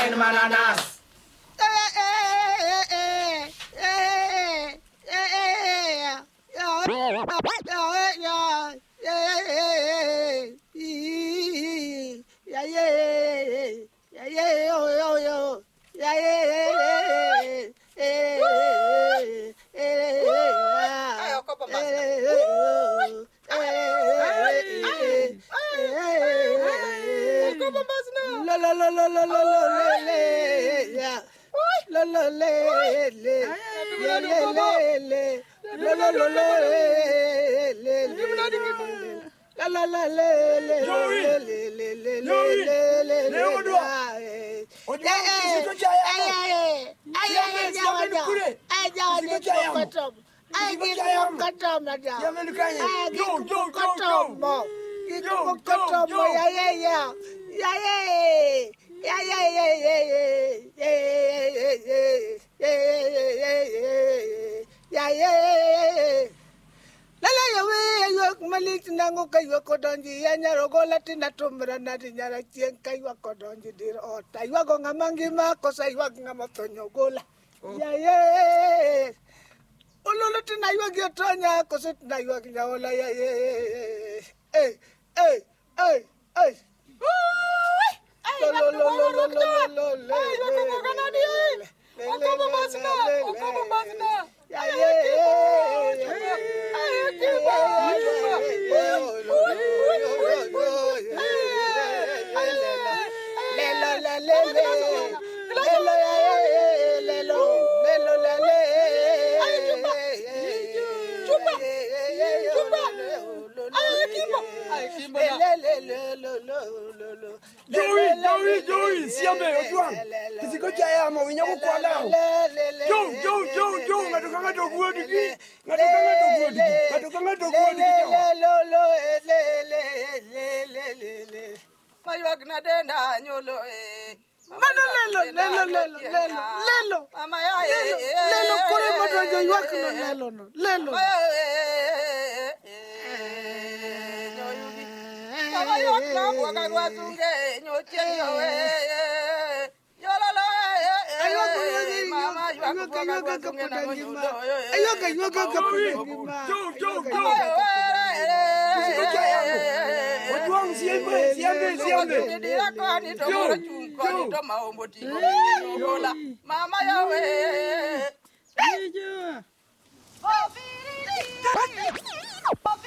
en mananas. Joey, siambe ojuang. Kisiko chaya mo winyo kwa lao. Jo, ngatukanga doguodi ki. Ngatukanga doguodi ki. Mayuak na denda nyolo Lelo. Mama ya Lelo kore moto yuak no lelo. Mama yuak na buka kwa sunge nyoche Yolala Mama yuak buka kwa sunge na nyolo Ojuang siambe. Dia kwa ni to chungko ni to maomboti bola Mama yawe